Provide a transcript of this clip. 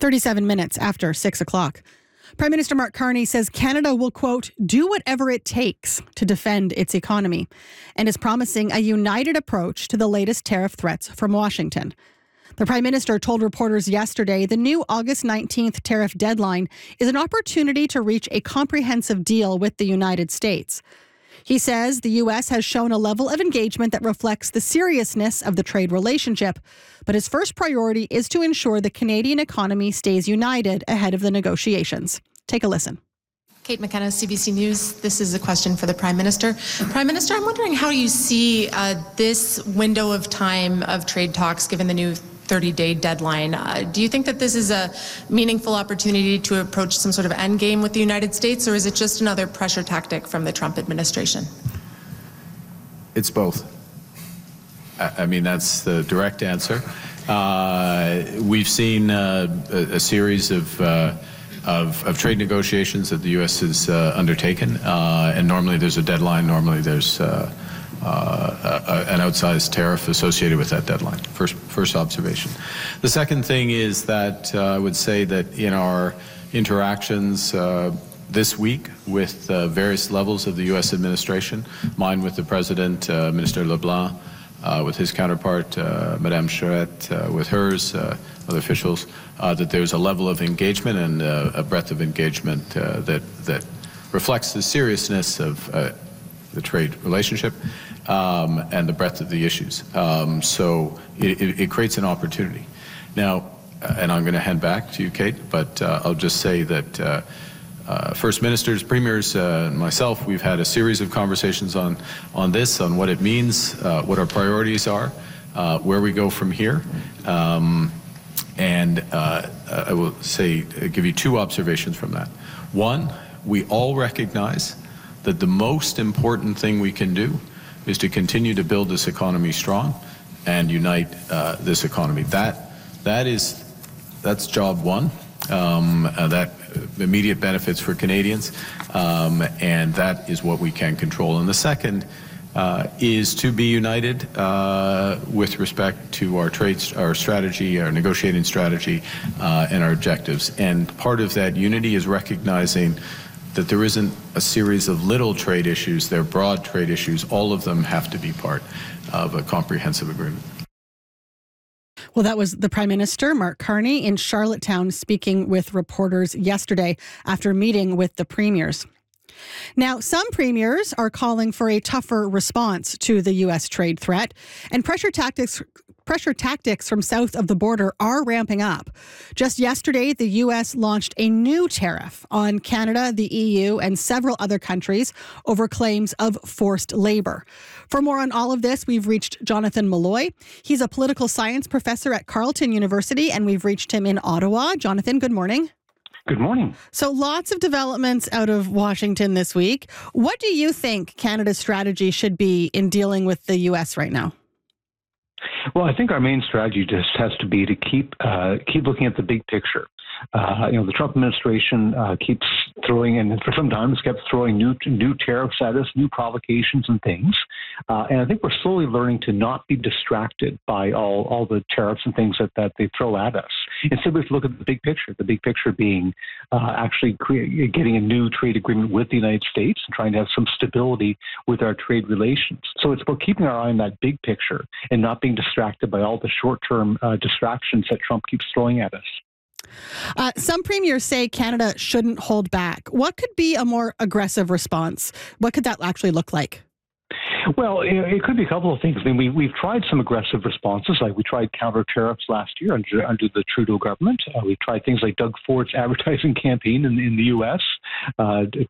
37 minutes after 6 o'clock. Prime Minister Mark Carney says Canada will, quote, do whatever it takes to defend its economy, and is promising a united approach to the latest tariff threats from Washington. The Prime Minister told reporters yesterday the new August 19th tariff deadline is an opportunity to reach a comprehensive deal with the United States. He says the U.S. has shown a level of engagement that reflects the seriousness of the trade relationship, but his first priority is to ensure the Canadian economy stays united ahead of the negotiations. Take a listen. Kate McKenna, CBC News. This is a question for the Prime Minister. Prime Minister, I'm wondering how you see this window of time of trade talks given the new 30-day deadline. Do you think that this is a meaningful opportunity to approach some sort of endgame with the United States, or is it just another pressure tactic from the Trump administration? It's both. I mean, that's the direct answer. We've seen a series of trade negotiations that the U.S. has undertaken, and normally there's a deadline. Normally there's an outsized tariff associated with that deadline. First observation. The second thing is that I would say that in our interactions this week with various levels of the U.S. administration, mine with the President, Minister LeBlanc, with his counterpart, Madame Charette, with hers, other officials, that there's a level of engagement and a breadth of engagement that reflects the seriousness of the trade relationship and the breadth of the issues. So it creates an opportunity. Now, and I'm going to hand back to you, Kate, but I'll just say that First Ministers, Premiers, and myself, we've had a series of conversations on this, on what it means, what our priorities are, where we go from here. And I will say, give you two observations from that. One, we all recognize that the most important thing we can do is to continue to build this economy strong and unite this economy. That's job one. That immediate benefits for Canadians, and that is what we can control. And the second is to be united with respect to our strategy, our negotiating strategy, and our objectives. And part of that unity is recognizing that there isn't a series of little trade issues, they're broad trade issues. All of them have to be part of a comprehensive agreement. Well, that was the Prime Minister, Mark Carney, in Charlottetown speaking with reporters yesterday after meeting with the premiers. Now, some premiers are calling for a tougher response to the U.S. trade threat, and pressure tactics from south of the border are ramping up. Just yesterday, the U.S. launched a new tariff on Canada, the EU, and several other countries over claims of forced labor. For more on all of this, we've reached Jonathan Malloy. He's a political science professor at Carleton University, and we've reached him in Ottawa. Jonathan, good morning. Good morning. So lots of developments out of Washington this week. What do you think Canada's strategy should be in dealing with the U.S. right now? Well, I think our main strategy just has to be to keep looking at the big picture. The Trump administration keeps throwing, and for some time has kept throwing new tariffs at us, new provocations and things. And I think we're slowly learning to not be distracted by all the tariffs and things that they throw at us. Instead, we have to look at the big picture being actually getting a new trade agreement with the United States and trying to have some stability with our trade relations. So it's about keeping our eye on that big picture and not being distracted by all the short-term distractions that Trump keeps throwing at us. Some premiers say Canada shouldn't hold back. What could be a more aggressive response? What could that actually look like? Well, it could be a couple of things. I mean, we've tried some aggressive responses, like we tried counter tariffs last year under the Trudeau government. We tried things like Doug Ford's advertising campaign in the U.S.